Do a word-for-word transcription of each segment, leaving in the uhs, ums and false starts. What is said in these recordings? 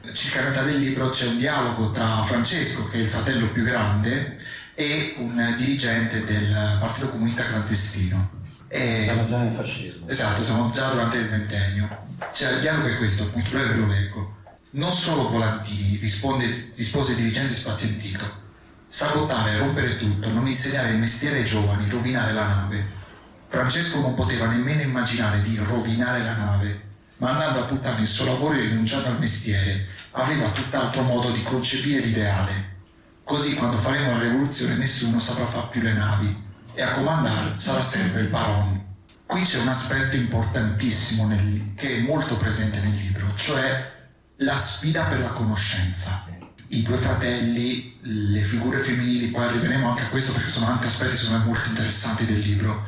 Circa a metà del libro c'è un dialogo tra Francesco, che è il fratello più grande, e un dirigente del Partito Comunista Clandestino. E... siamo già nel fascismo. Esatto, siamo già durante il ventennio. Cioè, il dialogo è questo, appunto, breve lo leggo. Non solo Volantini, risponde, rispose il dirigente spazientito. Sabotare, rompere tutto, non insegnare il mestiere ai giovani, rovinare la nave. Francesco non poteva nemmeno immaginare di rovinare la nave, ma andando a puttane il suo lavoro e rinunciando al mestiere, aveva tutt'altro modo di concepire l'ideale. Così quando faremo la rivoluzione nessuno saprà far più le navi e a comandare sarà sempre il Baron. Qui c'è un aspetto importantissimo nel, che è molto presente nel libro, cioè la sfida per la conoscenza. I due fratelli, le figure femminili, poi arriveremo anche a questo perché sono anche aspetti secondo me molto interessanti del libro,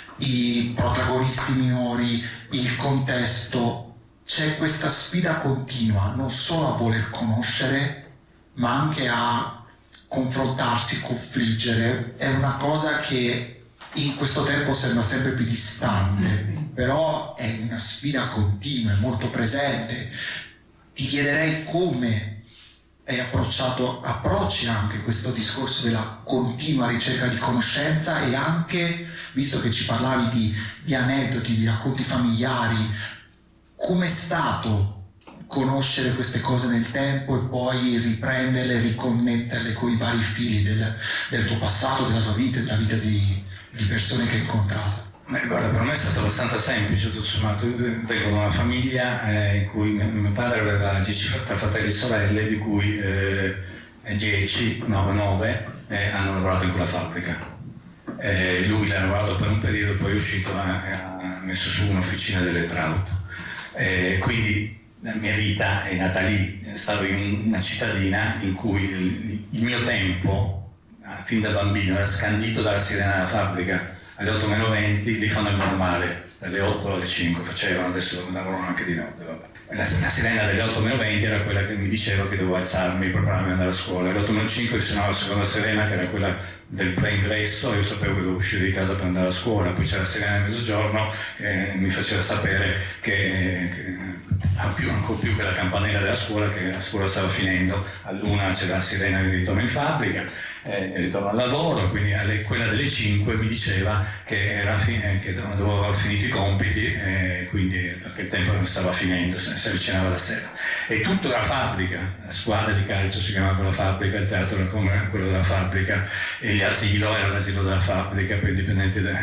i protagonisti minori, il contesto. C'è questa sfida continua non solo a voler conoscere ma anche a confrontarsi, confliggere. È una cosa che in questo tempo sembra sempre più distante, però è una sfida continua, è molto presente. Ti chiederei come hai approcciato, approcci anche questo discorso della continua ricerca di conoscenza, e anche, visto che ci parlavi di, di aneddoti, di racconti familiari, com'è stato conoscere queste cose nel tempo e poi riprenderle, riconnetterle con i vari fili del, del tuo passato, della tua vita, della vita di, di persone che hai incontrato? Beh, guarda, per me è stato abbastanza semplice, tutto sommato. Io vengo da una famiglia eh, in cui mio, mio padre aveva dieci fratelli e sorelle, di cui eh, dieci, nove, nove eh, hanno lavorato in quella fabbrica. Eh, lui l'ha lavorato per un periodo, poi è uscito e ha messo su un'officina di elettrauto. Eh, quindi la mia vita è nata lì. Stavo in una cittadina in cui il, il mio tempo, fin da bambino, era scandito dalla sirena della fabbrica. Alle otto meno venti li fanno il normale, dalle otto alle cinque facevano, adesso lavorano anche di notte. Vabbè. La, la sirena delle otto meno venti era quella che mi diceva che dovevo alzarmi, prepararmi ad andare a scuola. Alle otto meno cinque suonava la seconda sirena, che era quella del preingresso, e io sapevo che dovevo uscire di casa per andare a scuola. Poi c'era la sirena del mezzogiorno che mi faceva sapere che, che più, ancora più che la campanella della scuola, che la scuola stava finendo. All'una c'era la sirena di ritorno in fabbrica, eh, ritorno al lavoro, quindi alle, quella delle cinque mi diceva che, era fi- che dovevo aver finito i compiti, eh, quindi, perché il tempo non stava finendo, si avvicinava la sera. E tutto era fabbrica, la squadra di calcio si chiamava quella fabbrica, il teatro era come quello della fabbrica, e l'asilo era l'asilo della fabbrica per i dipendenti, de-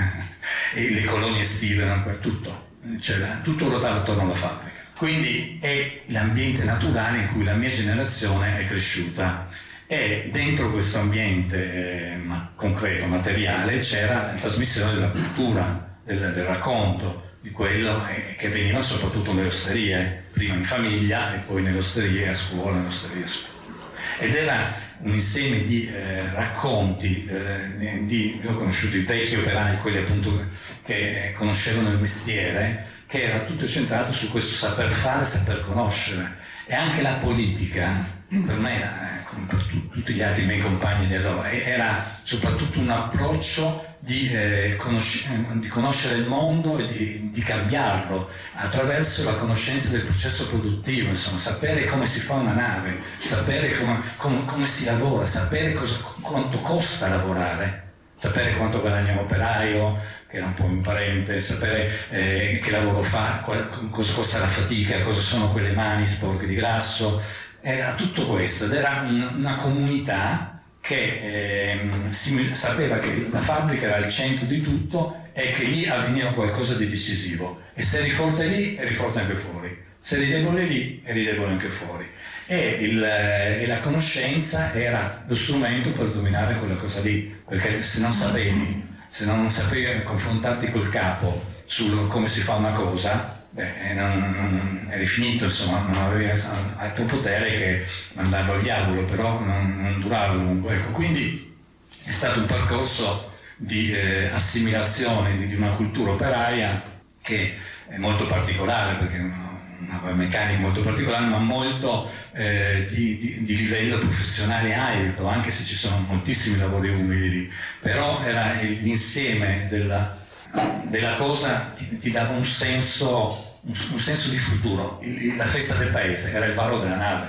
e le colonie estive erano per tutto, cioè, tutto ruotava attorno alla fabbrica. Quindi è l'ambiente naturale in cui la mia generazione è cresciuta, e dentro questo ambiente eh, ma, concreto, materiale, c'era la trasmissione della cultura, del, del racconto, di quello eh, che veniva soprattutto nelle osterie, prima in famiglia e poi nelle osterie a scuola, nelle osterie a scuola. Ed era un insieme di eh, racconti, eh, di, io ho conosciuto i vecchi operai, quelli appunto che conoscevano il mestiere, che era tutto centrato su questo saper fare, saper conoscere. E anche la politica, per me, era, come per tu, tutti gli altri miei compagni di allora, era soprattutto un approccio di, eh, conosc- di conoscere il mondo e di, di cambiarlo attraverso la conoscenza del processo produttivo, insomma, sapere come si fa una nave, sapere come, come, come si lavora, sapere cosa, quanto costa lavorare, sapere quanto guadagna un operaio, che era un po' imparente, sapere eh, che lavoro fa, qual, cosa costa la fatica, cosa sono quelle mani sporche di grasso. Era tutto questo, ed era un, una comunità che eh, si, sapeva che la fabbrica era il centro di tutto e che lì avveniva qualcosa di decisivo, e se eri forte lì eri forte anche fuori, se eri debole lì eri debole anche fuori, e, il, e la conoscenza era lo strumento per dominare quella cosa lì, perché se non sapevi se non sapevi confrontarti col capo su come si fa una cosa, beh, non, non, eri finito, insomma, non avevi altro potere che mandarlo al diavolo, però non, non durava a lungo. Ecco, quindi è stato un percorso di eh, assimilazione di, di una cultura operaia che è molto particolare, perché una meccanica molto particolare, ma molto eh, di, di, di livello professionale alto, anche se ci sono moltissimi lavori umili lì, però era l'insieme della, della cosa, ti, ti dava un senso, un, un senso di futuro. Il, la festa del paese era il varo della nave,